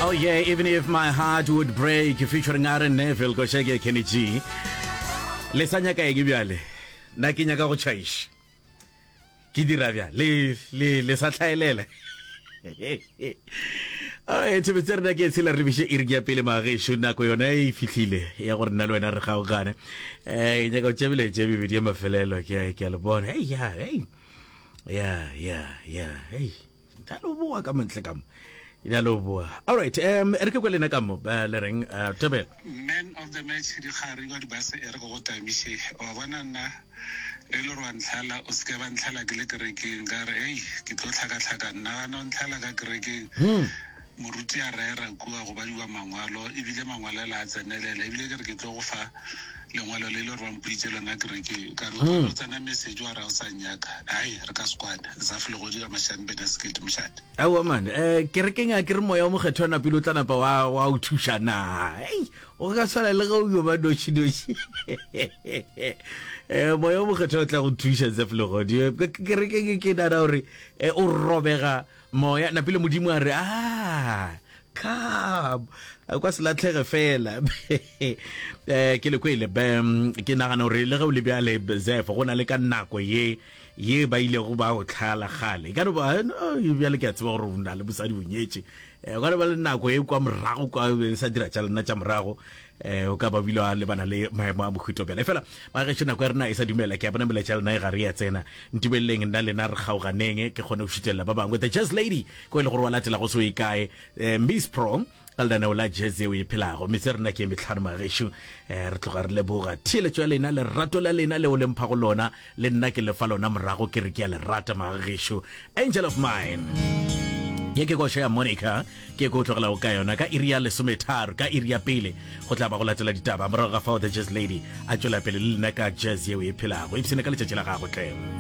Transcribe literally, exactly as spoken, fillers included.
Oh yeah, even if my heart would break, featuring Aaron Neville, Koshege Kenny G. Lesanya ka ege bjale. Na ke nyaka go chaish. Ke dira bja le le le sa tlhaelela. Ai tse betser na ke tsela re bishe irgia pele mage shuna ko yona e fitlhile ya gore nna le wena re ga o gane. Eh nyaka o tsebile tsebi video mafelelo ke ke le bona. Hey ya, hey. Yeah, yeah, yeah. Hey. Talo bua ka montle ka mo. All right, um, Erika Kwelena Kamo, Lering, uh, Tebe. Man of the match, the Harry got Bass Ergo Tamishi, or one and Elron Thala, Uskavan Thala Glickering, Gare, Kitotaka, Nanon Talaga Gregi, Murutia Rera, Kua, Ruba Mangalo, Ivilema Wala, Zanella, Leger Gitofa, Lomalo Lilo from Pichel and Agriki, Carlotana message or outside I, Raka Squad, Zaflogia Machan Bedaskit Mishat. A woman, eh, Kirking a Kirmoyo Mukatona Pilutana Pawa, wow, Tushana. Hey, Ogasala Lego, you were doing it. Eh, Moyo Mukatota Tusha Zaflogia, Kirking Kidari, eh, or Robera, Moya, Napilo Mudimare. Ah. Cab kwa se la tlhege fela eh ke le kwele bam ke nagana re le go le bya le zefo gona le ka nako ye ye ba ile go ba go tlhala gale ka no ba no bya le ke tswa go runda le busadi bonyetse eh ga le ba le nako e kwa morago kwa sa dira tsa lena tsa morago eh o ka ba bilwa le bana le maemo a mogwito bya le fela ba ge tsena kwa rena e sa dumela ke bona mele tsa lena e ga re ya tsena ntibeleng nna lena re gauganeng ke gone go shitela ba bangwe the just lady go ile go re latela go so e kae Miss Pro aldana ola jeze o iphelago mme se rena ke metlhano magesho eh re tloga re le boga thile tswa lena le rato la lena le o le mpha go lona le nna ke le fa lona morago ke re ke le rata magesho Angel of Mine ye ke go share Monica ke go tlogela o ka yona ka area le sometharo ka area pele go tla ba go latela ditaba morago ga fa the just lady a tswela pele le nna ka jazz ye o iphelago e tsene ka le tshela ga go tlema